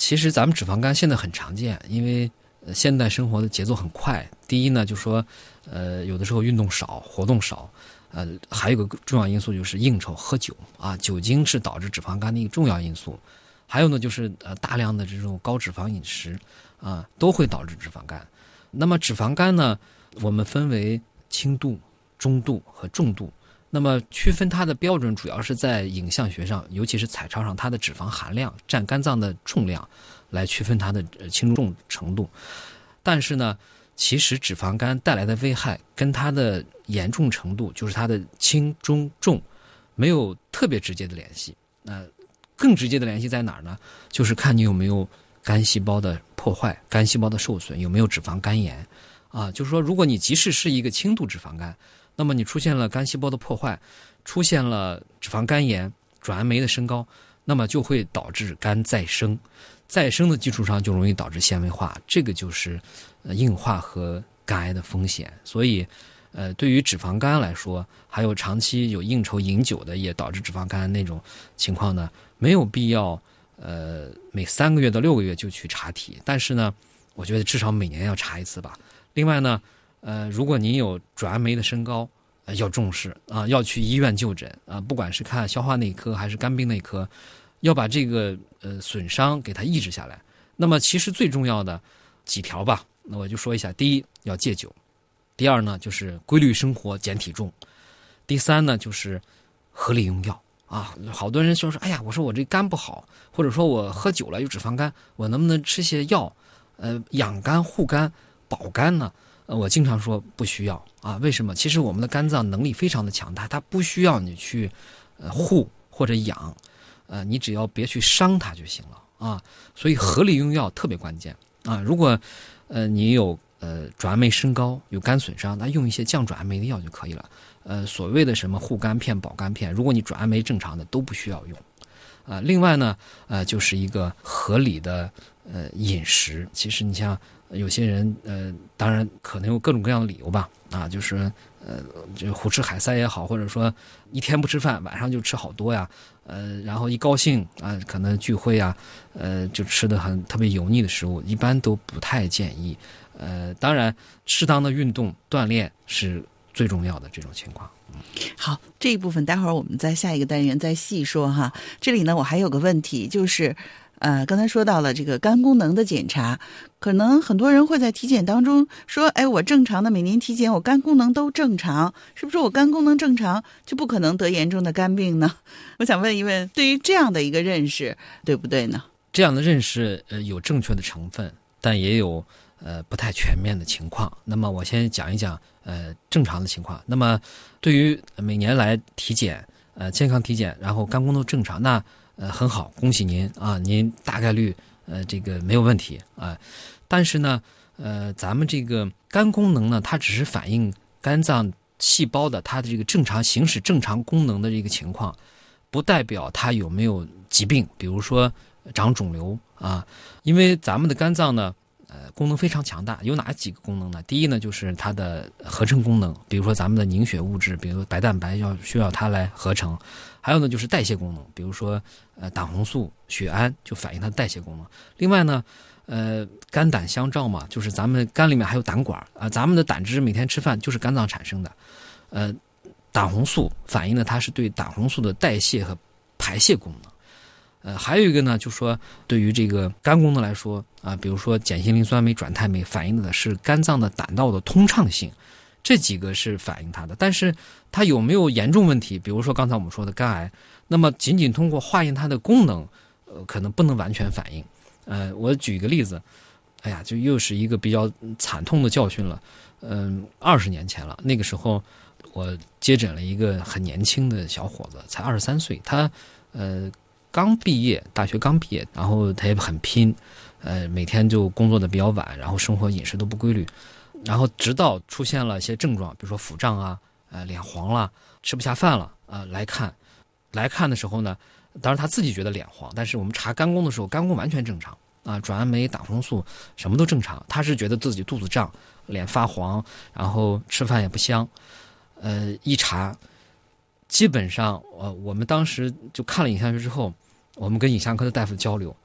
其实咱们脂肪肝现在很常见，因为现代生活的节奏很快。第一呢，就说有的时候运动少，活动少，还有个重要因素就是应酬喝酒啊，酒精是导致脂肪肝的一个重要因素。还有呢，就是大量的这种高脂肪饮食啊，都会导致脂肪肝。那么脂肪肝呢，我们分为轻度、中度和重度。那么区分它的标准主要是在影像学上，尤其是彩超上，它的脂肪含量占肝脏的重量来区分它的轻重程度。但是呢，其实脂肪肝带来的危害跟它的严重程度，就是它的轻中重，没有特别直接的联系。更直接的联系在哪儿呢？就是看你有没有肝细胞的破坏、肝细胞的受损，有没有脂肪肝炎啊？就是说，如果你即使是一个轻度脂肪肝，那么你出现了肝细胞的破坏，出现了脂肪肝炎、转氨酶的升高，那么就会导致肝再生，再生的基础上就容易导致纤维化，这个就是硬化和肝癌的风险。所以对于脂肪肝来说，还有长期有应酬饮酒的也导致脂肪肝那种情况呢，没有必要每3个月到6个月就去查体，但是呢，我觉得至少每年要查一次吧。另外呢，如果您有转氨酶的升高，要重视啊，要去医院就诊啊，不管是看消化内科还是肝病内科，要把这个损伤给它抑制下来。那么其实最重要的几条吧，那我就说一下：第一，要戒酒；第二呢，就是规律生活减体重；第三呢，就是合理用药啊。好多人说，哎呀，我说我这肝不好，或者说我喝酒了有脂肪肝，我能不能吃些药，养肝护肝保肝呢？我经常说不需要啊。为什么？其实我们的肝脏能力非常的强大，它不需要你去护或者养，你只要别去伤它就行了啊。所以合理用药特别关键啊。如果你有转氨酶升高，有肝损伤，那用一些降转氨酶的药就可以了。所谓的什么护肝片、保肝片，如果你转氨酶正常的都不需要用。另外呢，就是一个合理的饮食。其实你像有些人当然可能有各种各样的理由吧，就是就胡吃海塞也好，或者说一天不吃饭，晚上就吃好多呀，然后一高兴可能聚会啊，就吃的特别油腻的食物，一般都不太建议。当然适当的运动锻炼是最重要的这种情况。 好，这一部分待会儿我们在下一个单元再细说哈。这里呢，我还有个问题，就是刚才说到了这个肝功能的检查，可能很多人会在体检当中说，哎，我正常的每年体检，我肝功能都正常，是不是我肝功能正常就不可能得严重的肝病呢？我想问一问，对于这样的一个认识，对不对呢？ 这样的认识有正确的成分，但也有不太全面的情况。那么我先讲一讲正常的情况。那么对于每年来体检健康体检，然后肝功能正常，那很好，恭喜您啊，您大概率这个没有问题啊。但是呢咱们这个肝功能呢，它只是反映肝脏细胞的它的这个正常行使正常功能的这个情况，不代表它有没有疾病，比如说长肿瘤啊。因为咱们的肝脏呢功能非常强大，有哪几个功能呢？第一呢，就是它的合成功能，比如说咱们的凝血物质，比如说白蛋白需要它来合成。还有呢，就是代谢功能，比如说胆红素、血氨就反映它的代谢功能。另外呢肝胆相照嘛，就是咱们肝里面还有胆管咱们的胆汁每天吃饭就是肝脏产生的。胆红素反映的它是对胆红素的代谢和排泄功能。还有一个呢，就说对于这个肝功能来说比如说碱性磷酸酶、转肽酶反映的是肝脏的胆道的通畅性，这几个是反映它的。但是它有没有严重问题，比如说刚才我们说的肝癌，那么仅仅通过化验它的功能可能不能完全反映。我举一个例子，哎呀，就又是一个比较惨痛的教训了。20年前了，那个时候我接诊了一个很年轻的小伙子，才23岁，他刚毕业，大学刚毕业，然后他也很拼，每天就工作的比较晚，然后生活饮食都不规律，然后直到出现了一些症状，比如说腹胀脸黄了，吃不下饭了来看的时候呢，当然他自己觉得脸黄，但是我们查肝功的时候，肝功完全正常转氨酶、胆红素什么都正常，他是觉得自己肚子胀，脸发黄，然后吃饭也不香。一查，基本上我们当时就看了影像学之后，我们跟影像科的大夫交流，